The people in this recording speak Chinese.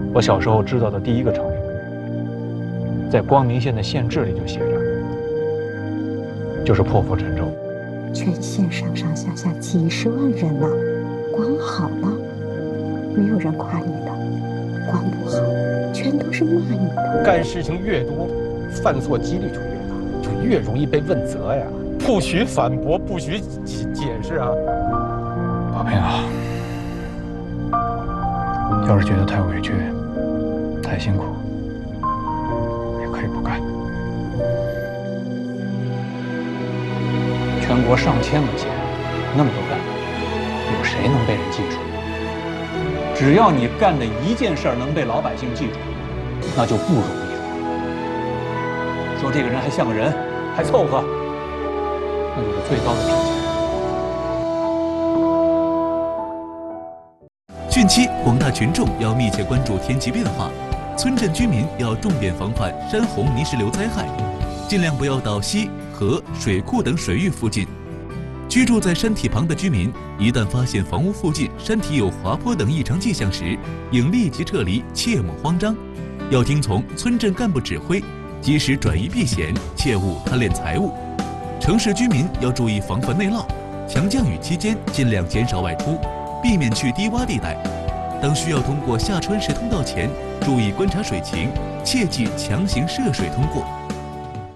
我小时候知道的第一个成语，在光明县的县志里就写着，就是破釜沉舟。 全县上上下下几十万人呐，光好了，没有人夸你的；光不好，全都是骂你的。 干事情越多，犯错几率就越大，就越容易被问责呀。不许反驳，不许解释啊！ 宝平啊，要是觉得太委屈、太辛苦，也可以不干。全国上千个县，那么多干部，有谁能被人记住？只要你干的一件事儿能被老百姓记住，那就不容易了。说这个人还像个人，还凑合，那就是最高的评价。 汛期，广大群众要密切关注天气变化，村镇居民要重点防范山洪泥石流灾害，尽量不要到溪、河、水库等水域附近。居住在山体旁的居民，一旦发现房屋附近山体有滑坡等异常迹象时，应立即撤离，切莫慌张。要听从村镇干部指挥，及时转移避险，切勿贪恋财物。城市居民要注意防范内涝，强降雨期间尽量减少外出，避免去低洼地带。当需要通过下穿石通道前，注意观察水情，切忌强行涉水通过。